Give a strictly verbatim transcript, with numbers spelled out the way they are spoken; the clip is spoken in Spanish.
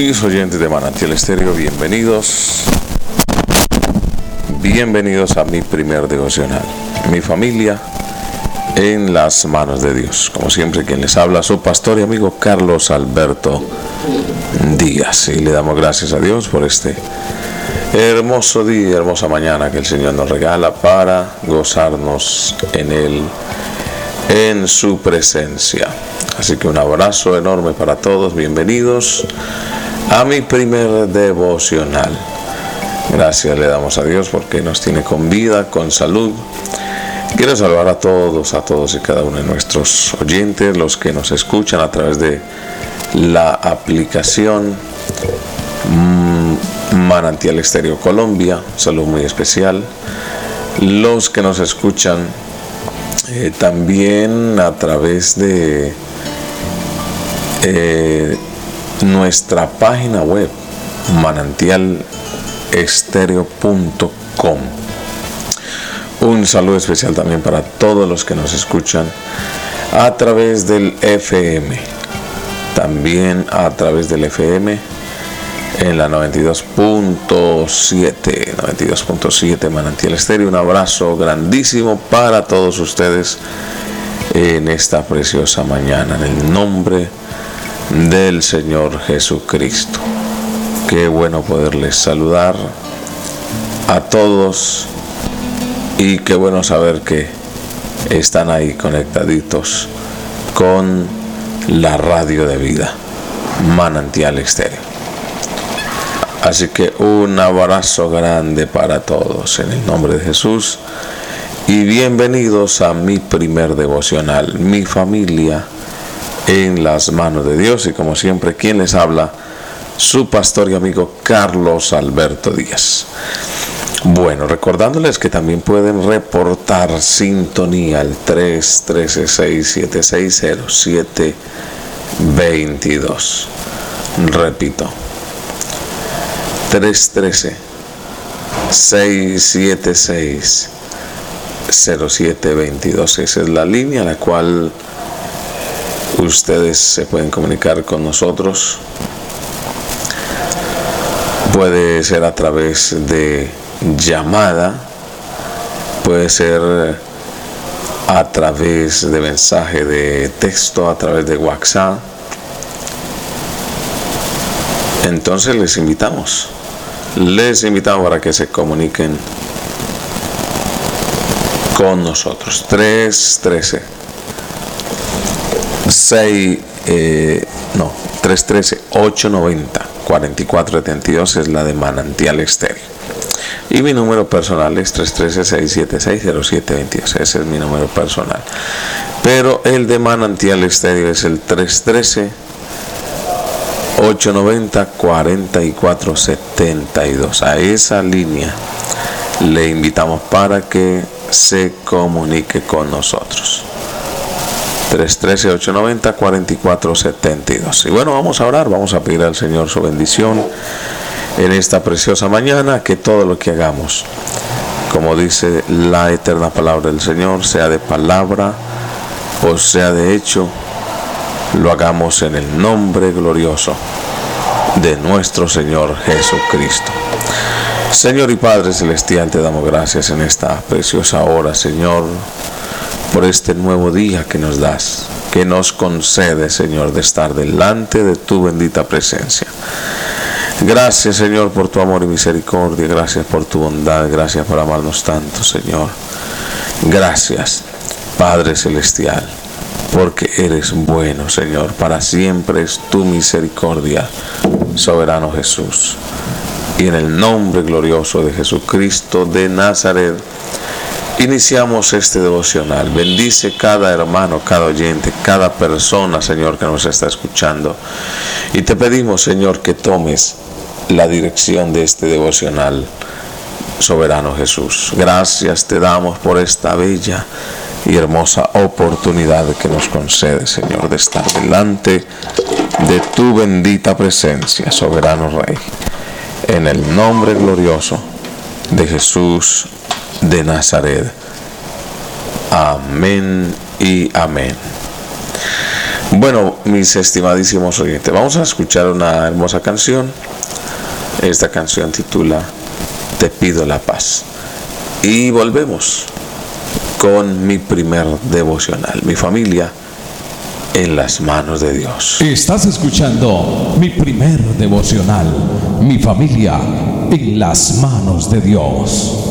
Mis oyentes de Manantial Estéreo, bienvenidos. Bienvenidos a mi primer devocional. Mi familia en las manos de Dios. Como siempre, quien les habla, su pastor y amigo Carlos Alberto Díaz. Y le damos gracias a Dios por este hermoso día, hermosa mañana que el Señor nos regala para gozarnos en Él, en su presencia. Así que un abrazo enorme para todos. Bienvenidos a mi primer devocional. Gracias le damos a Dios porque nos tiene con vida, con salud. Quiero saludar a todos, a todos y cada uno de nuestros oyentes, los que nos escuchan a través de la aplicación Manantial Estéreo Colombia. Un saludo muy especial. Los que nos escuchan eh, también a través de eh, nuestra página web manantial estéreo punto com. Un saludo especial también para todos los que nos escuchan a través del F M, también a través del F M en la noventa y dos punto siete, noventa y dos punto siete Manantial Estéreo. Un abrazo grandísimo para todos ustedes en esta preciosa mañana, en el nombre del Señor Jesucristo. Qué bueno poderles saludar a todos y qué bueno saber que están ahí conectaditos con la radio de vida, Manantial Estéreo. Así que un abrazo grande para todos en el nombre de Jesús y bienvenidos a mi primer devocional, mi familia en las manos de Dios. Y como siempre, quien les habla, su pastor y amigo Carlos Alberto Díaz. Bueno, recordándoles que también pueden reportar sintonía al tres uno tres, seis siete seis, cero siete dos dos. Repito, tres uno tres, seis siete seis, cero siete dos dos. Esa es la línea a la cual ustedes se pueden comunicar con nosotros. Puede ser a través de llamada, puede ser a través de mensaje de texto, a través de WhatsApp. Entonces les invitamos, les invitamos para que se comuniquen con nosotros. tres uno tres, seis, eh, no, tres uno tres, ocho nueve cero, cuatro cuatro siete dos es la de Manantial Estéreo. Y mi número personal es tres uno tres, seis siete seis, cero siete dos dos. Ese es mi número personal. Pero el de Manantial Estéreo es el tres uno tres, ocho nueve cero, cuatro cuatro siete dos. A esa línea le invitamos para que se comunique con nosotros. tres uno tres, ocho nueve cero, cuatro cuatro siete dos. Y bueno, vamos a orar, vamos a pedir al Señor su bendición en esta preciosa mañana, que todo lo que hagamos, como dice la eterna palabra del Señor, sea de palabra o sea de hecho, lo hagamos en el nombre glorioso de nuestro Señor Jesucristo. Señor y Padre Celestial, te damos gracias en esta preciosa hora, Señor, por este nuevo día que nos das, que nos concede, Señor, de estar delante de tu bendita presencia. Gracias, Señor, por tu amor y misericordia. Gracias por tu bondad. Gracias por amarnos tanto, Señor. Gracias, Padre Celestial, porque eres bueno, Señor. Para siempre es tu misericordia, soberano Jesús. Y en el nombre glorioso de Jesucristo de Nazaret, iniciamos este devocional. Bendice cada hermano, cada oyente, cada persona, Señor, que nos está escuchando. Y te pedimos, Señor, que tomes la dirección de este devocional, soberano Jesús. Gracias te damos por esta bella y hermosa oportunidad que nos concede, Señor, de estar delante de tu bendita presencia, soberano Rey. En el nombre glorioso de Jesús de Nazaret. Amén y amén. Bueno, mis estimadísimos oyentes, vamos a escuchar una hermosa canción. Esta canción titula Te pido la paz. Y volvemos con mi primer devocional, mi familia en las manos de Dios. Estás escuchando mi primer devocional, mi familia en las manos de Dios.